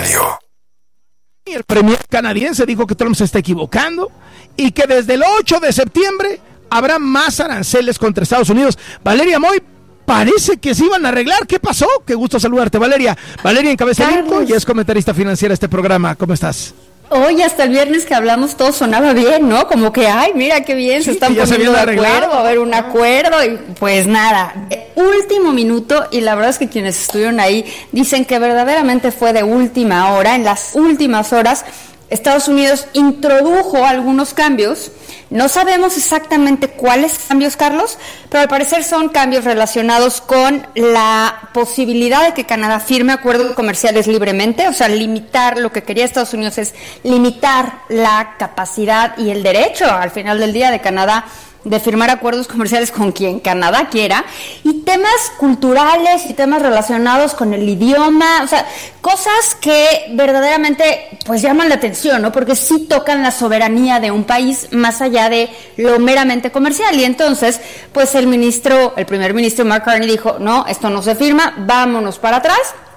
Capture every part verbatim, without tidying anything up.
Radio. El premier canadiense dijo que Trump se está equivocando y que desde el ocho de septiembre habrá más aranceles contra Estados Unidos. Valeria Moy, parece que se iban a arreglar. ¿Qué pasó? Qué gusto saludarte, Valeria. Valeria encabeza el elenco y es comentarista financiera de este programa. ¿Cómo estás? Hoy hasta el viernes que hablamos todo sonaba bien, ¿no? Como que, ay, mira qué bien, sí, se están poniendo de acuerdo, va a haber un acuerdo y pues nada, último minuto, y la verdad es que quienes estuvieron ahí dicen que verdaderamente fue de última hora. En las últimas horas Estados Unidos introdujo algunos cambios. No sabemos exactamente cuáles cambios, Carlos, pero al parecer son cambios relacionados con la posibilidad de que Canadá firme acuerdos comerciales libremente, o sea, limitar, lo que quería Estados Unidos es limitar la capacidad y el derecho, al final del día, de Canadá de firmar acuerdos comerciales con quien Canadá quiera, y temas culturales y temas relacionados con el idioma, o sea, cosas que verdaderamente pues llaman la atención, ¿no? Porque sí tocan la soberanía de un país más allá de lo meramente comercial. Y entonces, pues el ministro, el primer ministro Mark Carney dijo, no, esto no se firma, vámonos para atrás.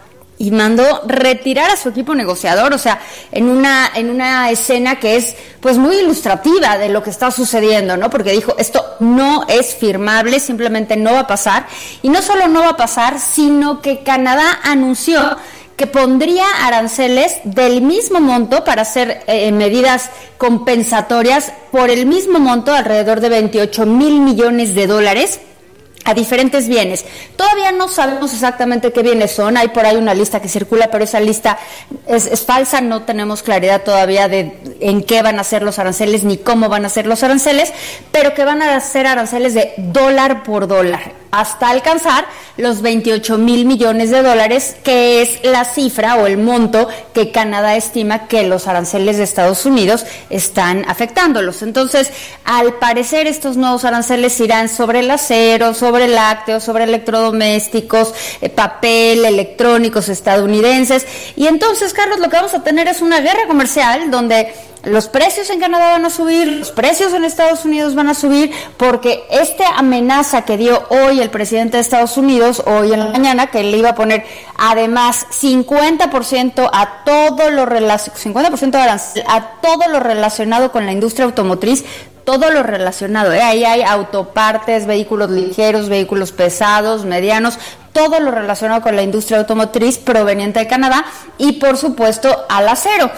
Y mandó retirar a su equipo negociador, o sea, en una en una escena que es pues muy ilustrativa de lo que está sucediendo, ¿no? Porque dijo, esto no es firmable, simplemente no va a pasar. Y no solo no va a pasar, sino que Canadá anunció que pondría aranceles del mismo monto para hacer eh, medidas compensatorias por el mismo monto, alrededor de veintiocho mil millones de dólares, a diferentes bienes. Todavía no sabemos exactamente qué bienes son, hay por ahí una lista que circula, pero esa lista es, es falsa, no tenemos claridad todavía de en qué van a ser los aranceles ni cómo van a ser los aranceles, pero que van a ser aranceles de dólar por dólar, hasta alcanzar los veintiocho mil millones de dólares, que es la cifra o el monto que Canadá estima que los aranceles de Estados Unidos están afectándolos. Entonces, al parecer, estos nuevos aranceles irán sobre el acero, sobre lácteos, sobre electrodomésticos, eh, papel, electrónicos estadounidenses. Y entonces, Carlos, lo que vamos a tener es una guerra comercial donde los precios en Canadá van a subir, los precios en Estados Unidos van a subir, porque esta amenaza que dio hoy el presidente de Estados Unidos, hoy en la mañana, que le iba a poner además cincuenta por ciento a todo lo relacionado, cincuenta por ciento de arancel a todo lo relacionado con la industria automotriz, todo lo relacionado, ¿eh? Ahí hay autopartes, vehículos ligeros, vehículos pesados, medianos, todo lo relacionado con la industria automotriz proveniente de Canadá y, por supuesto, al acero.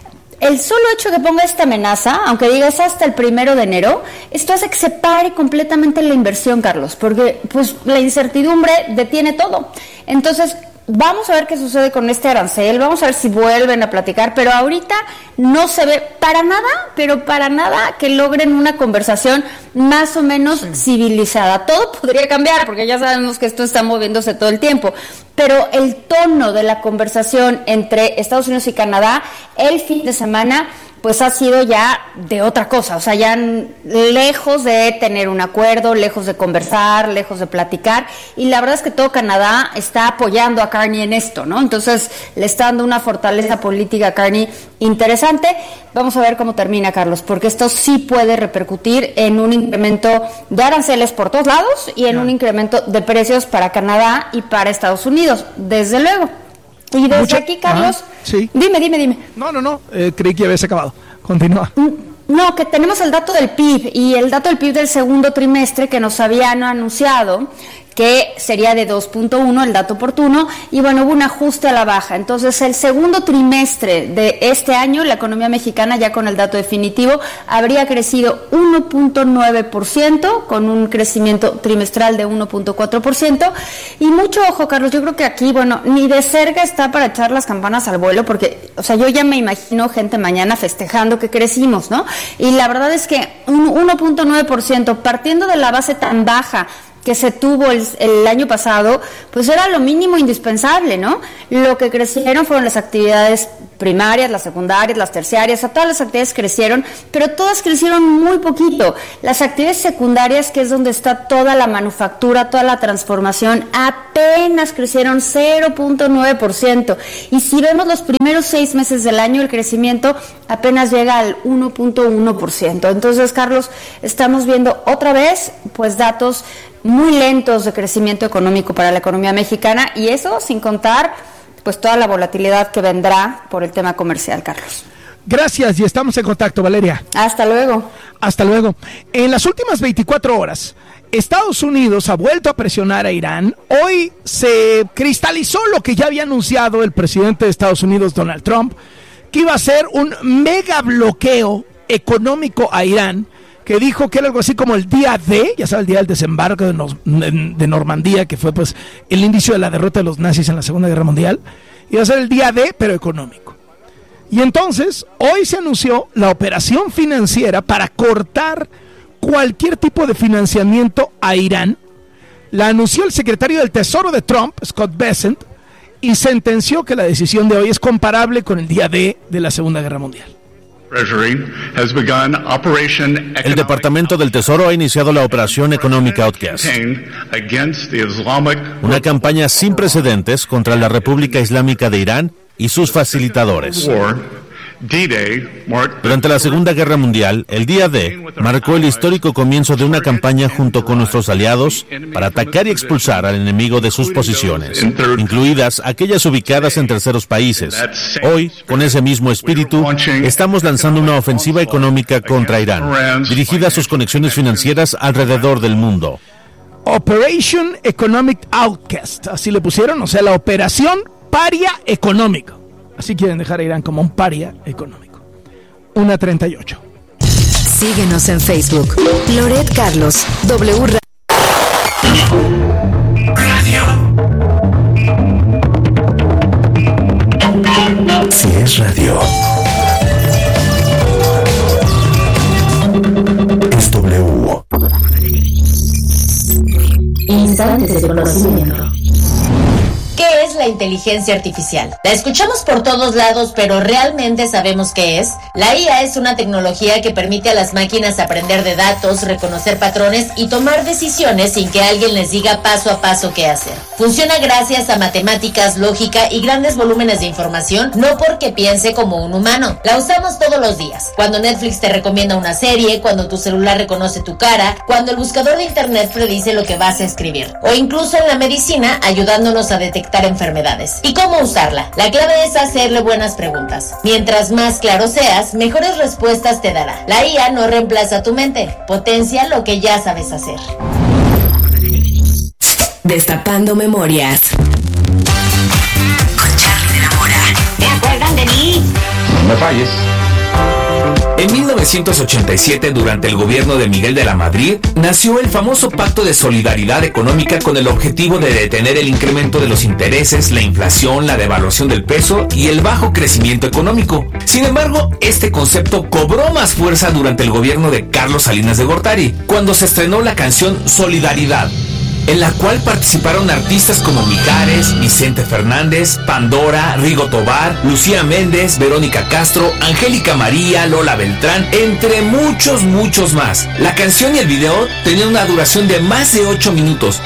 El solo hecho de que ponga esta amenaza, aunque digas hasta el primero de enero, esto hace que se pare completamente la inversión, Carlos, porque pues la incertidumbre detiene todo. Entonces, vamos a ver qué sucede con este arancel, vamos a ver si vuelven a platicar, pero ahorita no se ve para nada, pero para nada que logren una conversación más o menos sí. civilizada. Todo podría cambiar, porque ya sabemos que esto está moviéndose todo el tiempo, pero el tono de la conversación entre Estados Unidos y Canadá el fin de semana pues ha sido ya de otra cosa, o sea, ya lejos de tener un acuerdo, lejos de conversar, lejos de platicar, y la verdad es que todo Canadá está apoyando a Carney en esto, ¿no? Entonces le está dando una fortaleza política a Carney interesante. Vamos a ver cómo termina, Carlos, porque esto sí puede repercutir en un incremento de aranceles por todos lados y en un incremento de precios para Canadá y para Estados Unidos, desde luego. Y desde Mucho, aquí, Carlos, ajá, sí. dime, dime, dime. No, no, no, eh, creí que ya habías acabado. Continúa. No, que tenemos el dato del P I B y el dato del P I B del segundo trimestre que nos habían anunciado que sería de dos punto uno, el dato oportuno, y bueno, hubo un ajuste a la baja. Entonces, el segundo trimestre de este año, la economía mexicana, ya con el dato definitivo, habría crecido uno punto nueve por ciento, con un crecimiento trimestral de uno punto cuatro por ciento, y mucho ojo, Carlos, yo creo que aquí, bueno, ni de cerca está para echar las campanas al vuelo, porque, o sea, yo ya me imagino gente mañana festejando que crecimos, ¿no? Y la verdad es que un uno punto nueve por ciento, partiendo de la base tan baja que se tuvo el, el año pasado, pues era lo mínimo indispensable, ¿no? Lo que crecieron fueron las actividades primarias, las secundarias, las terciarias, o sea, todas las actividades crecieron, pero todas crecieron muy poquito. Las actividades secundarias, que es donde está toda la manufactura, toda la transformación, apenas crecieron cero punto nueve por ciento. Y si vemos los primeros seis meses del año, el crecimiento apenas llega al uno punto uno por ciento. Entonces, Carlos, estamos viendo otra vez, pues, datos muy lentos de crecimiento económico para la economía mexicana, y eso sin contar pues toda la volatilidad que vendrá por el tema comercial, Carlos. Gracias y estamos en contacto, Valeria. Hasta luego. Hasta luego. En las últimas veinticuatro horas, Estados Unidos ha vuelto a presionar a Irán. Hoy se cristalizó lo que ya había anunciado el presidente de Estados Unidos, Donald Trump, que iba a ser un mega bloqueo económico a Irán, que dijo que era algo así como el día D, ya sabes, el día del desembarco de, Nos, de Normandía, que fue pues el inicio de la derrota de los nazis en la Segunda Guerra Mundial. Iba a ser el día D, pero económico. Y entonces, hoy se anunció la operación financiera para cortar cualquier tipo de financiamiento a Irán. La anunció el secretario del Tesoro de Trump, Scott Bessent, y sentenció que la decisión de hoy es comparable con el día D de la Segunda Guerra Mundial. El Departamento del Tesoro ha iniciado la Operación Economic Outcast, una campaña sin precedentes contra la República Islámica de Irán y sus facilitadores. Durante la Segunda Guerra Mundial, el día D marcó el histórico comienzo de una campaña junto con nuestros aliados para atacar y expulsar al enemigo de sus posiciones, incluidas aquellas ubicadas en terceros países. Hoy, con ese mismo espíritu, estamos lanzando una ofensiva económica contra Irán, dirigida a sus conexiones financieras alrededor del mundo. Operation Economic Outcast, así le pusieron, o sea, la operación paria económico. Así quieren dejar a Irán como un paria económico. una treinta y ocho. Síguenos en Facebook. Loret Carlos, W Radio. Si es radio, es W. Instantes de conocimiento. ¿Qué es la inteligencia artificial? La escuchamos por todos lados, pero ¿realmente sabemos qué es? La I A es una tecnología que permite a las máquinas aprender de datos, reconocer patrones y tomar decisiones sin que alguien les diga paso a paso qué hacer. Funciona gracias a matemáticas, lógica y grandes volúmenes de información, no porque piense como un humano. La usamos todos los días. Cuando Netflix te recomienda una serie, cuando tu celular reconoce tu cara, cuando el buscador de internet predice lo que vas a escribir, o incluso en la medicina ayudándonos a detectar enfermedades. ¿Y cómo usarla? La clave es hacerle buenas preguntas. Mientras más claro seas, mejores respuestas te dará. La I A no reemplaza tu mente, potencia lo que ya sabes hacer. Destapando memorias. Con Charly de la Mora. ¿Te acuerdan de mí? No me falles. En mil novecientos ochenta y siete, durante el gobierno de Miguel de la Madrid, nació el famoso Pacto de Solidaridad Económica con el objetivo de detener el incremento de los intereses, la inflación, la devaluación del peso y el bajo crecimiento económico. Sin embargo, este concepto cobró más fuerza durante el gobierno de Carlos Salinas de Gortari, cuando se estrenó la canción Solidaridad, en la cual participaron artistas como Mijares, Vicente Fernández, Pandora, Rigo Tobar, Lucía Méndez, Verónica Castro, Angélica María, Lola Beltrán, entre muchos, muchos más. La canción y el video tenían una duración de más de ocho minutos.